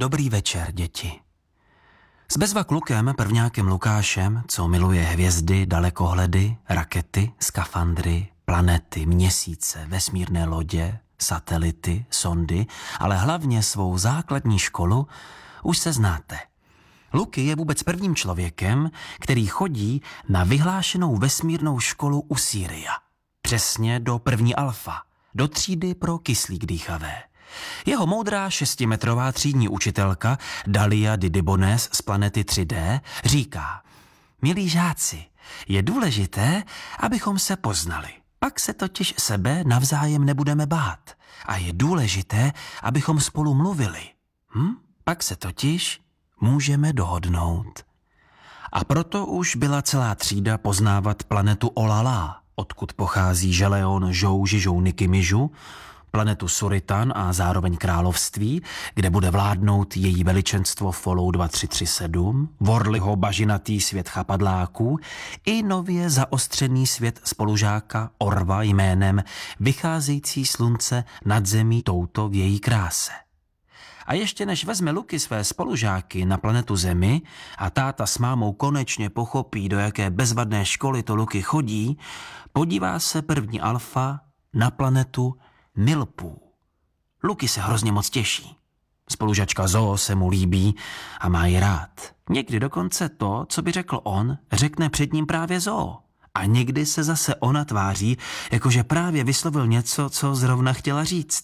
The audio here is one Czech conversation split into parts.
Dobrý večer, děti. S bezva klukem, prvňákem Lukášem, co miluje hvězdy, dalekohledy, rakety, skafandry, planety, měsíce, vesmírné lodě, satelity, sondy, ale hlavně svou základní školu, už se znáte. Luky je vůbec prvním člověkem, který chodí na vyhlášenou vesmírnou školu u Sýria. Přesně do první alfa, do třídy pro kyslík dýchavé. Jeho moudrá 6metrová třídní učitelka Dalia Didybones z planety 3D říká: milí žáci, je důležité, abychom se poznali. Pak se totiž sebe navzájem nebudeme bát. A je důležité, abychom spolu mluvili. Pak se totiž můžeme dohodnout. A proto už byla celá třída poznávat planetu Olala, odkud pochází Želeon Žou Žižou Nikimižu, planetu Suritan a zároveň království, kde bude vládnout její veličenstvo Follow 2337, Vorliho bažinatý svět chapadláků i nově zaostřený svět spolužáka Orva jménem Vycházející slunce nad zemí touto v její kráse. A ještě než vezme Luky své spolužáky na planetu Zemi a táta s mámou konečně pochopí, do jaké bezvadné školy to Luky chodí, podívá se první alfa na planetu Nilpů. Luky se hrozně moc těší. Spolužačka Zoo se mu líbí a má ji rád. Někdy dokonce to, co by řekl on, řekne před ním právě Zoo. A někdy se zase ona tváří, jakože právě vyslovil něco, co zrovna chtěla říct.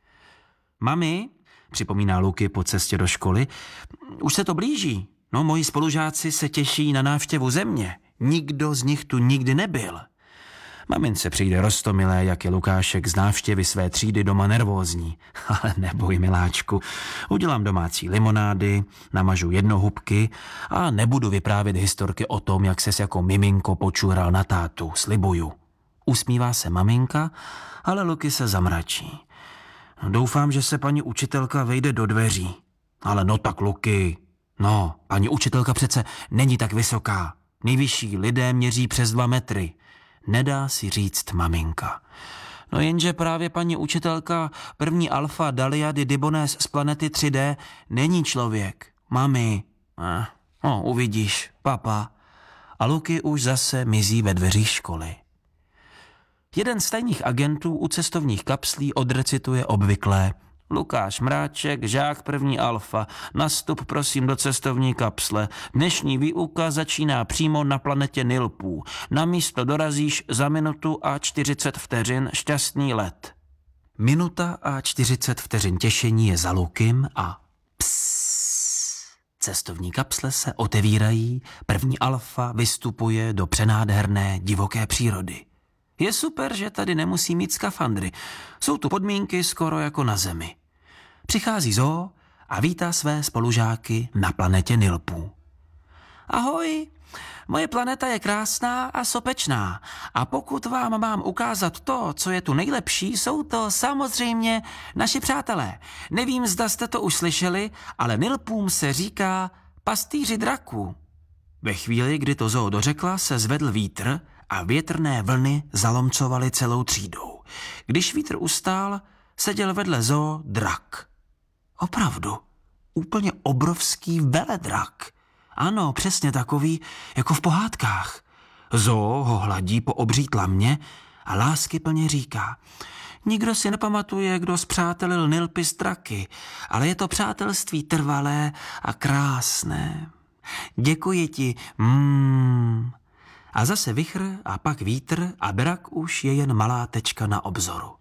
Mami, připomíná Luky po cestě do školy, už se to blíží. No, moji spolužáci se těší na návštěvu Země. Nikdo z nich tu nikdy nebyl. Mamince přijde roztomilé, jak je Lukášek z návštěvy své třídy doma nervózní. Ale neboj, miláčku, udělám domácí limonády, namažu jednohubky a nebudu vyprávět historky o tom, jak ses jako miminko počural na tátu, slibuju. Usmívá se maminka, ale Luky se zamračí. Doufám, že se paní učitelka vejde do dveří. Ale no tak, Luky. No, paní učitelka přece není tak vysoká. Nejvyšší lidé měří přes 2 metry. Nedá si říct maminka. No jenže právě paní učitelka první alfa Dalia Didybones z planety 3D není člověk. Mami. No, uvidíš, papa. A Luky už zase mizí ve dveřích školy. Jeden z tajných agentů u cestovních kapslí odrecituje obvyklé: Lukáš Mráček, žák první alfa, nastup prosím do cestovní kapsle. Dnešní výuka začíná přímo na planetě Nilpů. Na místo dorazíš za minutu a 40 vteřin, šťastný let. Minuta a 40 vteřin těšení je za Lukym a cestovní kapsle se otevírají, první alfa vystupuje do přenádherné divoké přírody. Je super, že tady nemusí mít skafandry. Jsou tu podmínky skoro jako na Zemi. Přichází Zoo a vítá své spolužáky na planetě Nilpů. Ahoj, moje planeta je krásná a sopečná. A pokud vám mám ukázat to, co je tu nejlepší, jsou to samozřejmě naši přátelé. Nevím, zda jste to už slyšeli, ale Nilpům se říká pastýři draků. Ve chvíli, kdy to Zoo dořekla, se zvedl vítr a větrné vlny zalomcovaly celou třídou. Když vítr ustál, seděl vedle Zoo drak. Opravdu, úplně obrovský veledrak. Ano, přesně takový, jako v pohádkách. Zoo ho hladí po obří tlamě a láskyplně říká: nikdo si nepamatuje, kdo spřátelil Nilpy s draky, ale je to přátelství trvalé a krásné. Děkuji ti. A zase vichr a pak vítr a drak už je jen malá tečka na obzoru.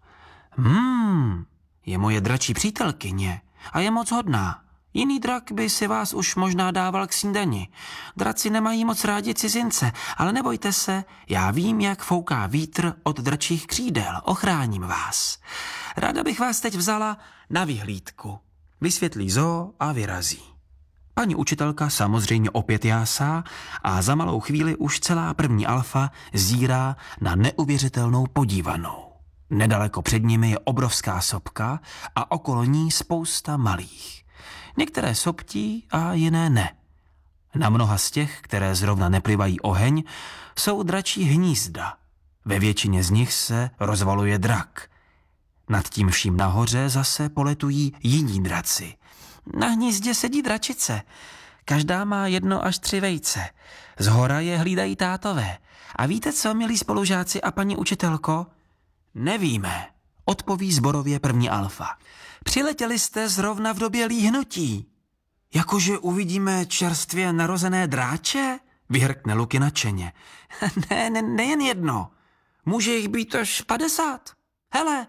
Je moje dračí přítelkyně a je moc hodná. Jiný drak by si vás už možná dával k snídani. Draci nemají moc rádi cizince, ale nebojte se, já vím, jak fouká vítr od dračích křídel. Ochráním vás. Ráda bych vás teď vzala na vyhlídku. Vysvětlí Zoo a vyrazí. Paní učitelka samozřejmě opět jásá a za malou chvíli už celá první alfa zírá na neuvěřitelnou podívanou. Nedaleko před nimi je obrovská sopka a okolo ní spousta malých. Některé soptí a jiné ne. Na mnoha z těch, které zrovna neplivají oheň, jsou dračí hnízda. Ve většině z nich se rozvaluje drak. Nad tím vším nahoře zase poletují jiní draci. Na hnízdě sedí dračice. Každá má 1 až 3 vejce. Zhora je hlídají tátové. A víte co, milí spolužáci a paní učitelko? Nevíme, odpoví zborově první alfa. Přiletěli jste zrovna v době líhnutí. Jakože uvidíme čerstvě narozené dráče? Vyhrkne Luky nadšeně. Nejen 1. Může jich být až 50. Hele.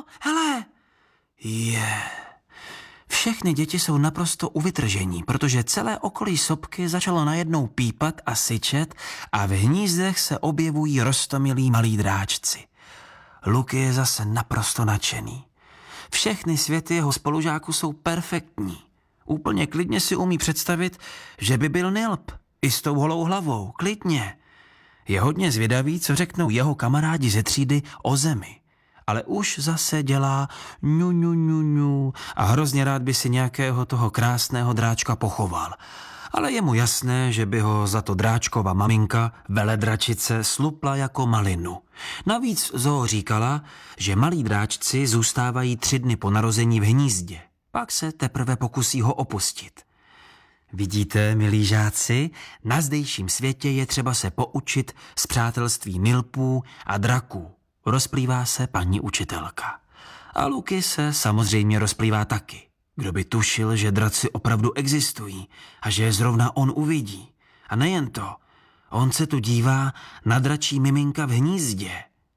Všechny děti jsou naprosto u vytržení, protože celé okolí sopky začalo najednou pípat a syčet a v hnízdech se objevují roztomilí malí dráčci. Luky je zase naprosto nadšený. Všechny světy jeho spolužáků jsou perfektní. Úplně klidně si umí představit, že by byl nilp. I s tou holou hlavou, klidně. Je hodně zvědavý, co řeknou jeho kamarádi ze třídy o zemi. Ale už zase dělá ňu a hrozně rád by si nějakého toho krásného dráčka pochoval. Ale je mu jasné, že by ho za to dráčkova maminka, veledračice, slupla jako malinu. Navíc Zoo říkala, že malí dráčci zůstávají 3 dny po narození v hnízdě. Pak se teprve pokusí ho opustit. Vidíte, milí žáci, na zdejším světě je třeba se poučit z přátelství nilpů a draků. Rozplývá se paní učitelka. A Luky se samozřejmě rozplývá taky. Kdo by tušil, že draci opravdu existují a že je zrovna on uvidí. A nejen to, on se tu dívá na dračí miminka v hnízdě.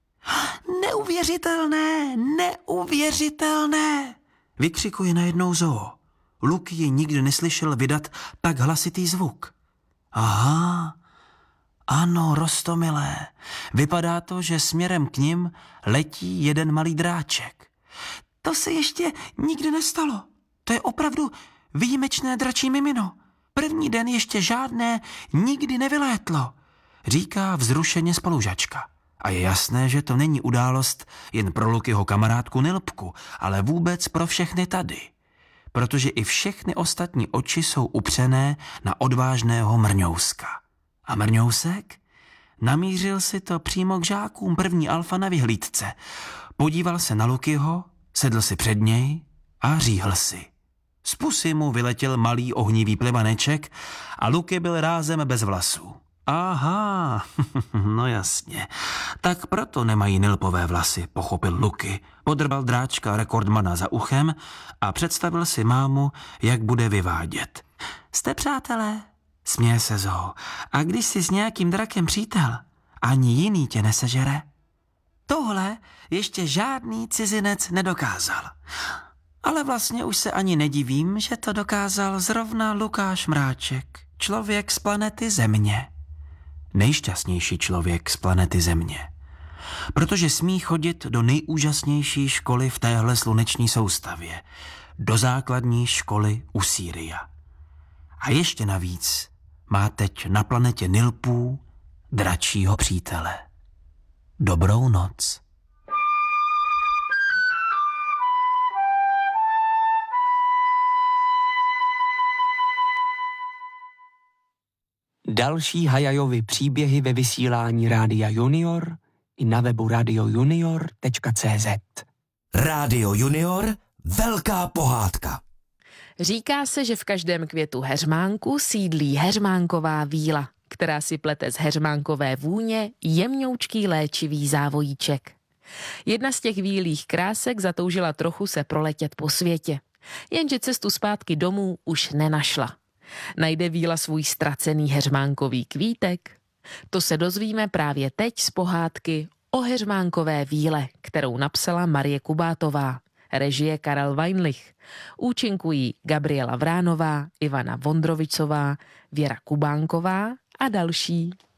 Neuvěřitelné! Vykřikuje najednou Zoo. Luky ji nikdy neslyšel vydat tak hlasitý zvuk. Aha, ano, roztomilé. Vypadá to, že směrem k nim letí jeden malý dráček. To se ještě nikdy nestalo. To je opravdu výjimečné dračí mimino. První den ještě žádné nikdy nevylétlo, říká vzrušeně spolužačka. A je jasné, že to není událost jen pro Lukyho kamarádku Nilpku, ale vůbec pro všechny tady. Protože i všechny ostatní oči jsou upřené na odvážného Mrňouska. A Mrňousek? Namířil si to přímo k žákům první alfa na vyhlídce. Podíval se na Lukyho, sedl si před něj a říhl si. Z pusy mu vyletěl malý ohnivý plivaneček a Luky byl rázem bez vlasů. Aha, no jasně. Tak proto nemají nilpové vlasy, pochopil Luky. Podrbal dráčka rekordmana za uchem a představil si mámu, jak bude vyvádět. Jste přátelé? Směje se Zoo. A když jsi s nějakým drakem přítel, ani jiný tě nesežere? Tohle ještě žádný cizinec nedokázal. Ale vlastně už se ani nedivím, že to dokázal zrovna Lukáš Mráček, člověk z planety Země. Nejšťastnější člověk z planety Země. Protože smí chodit do nejúžasnější školy v téhle sluneční soustavě. Do základní školy u Sýria. A ještě navíc má teď na planetě nilpů dračího přítele. Dobrou noc. Další Hayajovy příběhy ve vysílání Rádia Junior i na webu radiojunior.cz. Rádio Junior, velká pohádka. Říká se, že v každém květu heřmánku sídlí heřmánková víla, která si plete z heřmánkové vůně jemňoučký léčivý závojíček. Jedna z těch vílých krásek zatoužila trochu se proletět po světě, jenže cestu zpátky domů už nenašla. Najde víla svůj ztracený heřmánkový kvítek? To se dozvíme právě teď z pohádky o heřmánkové víle, kterou napsala Marie Kubátová, režie Karel Weinlich. Účinkují Gabriela Vránová, Ivana Vondrovičová, Věra Kubánková a další.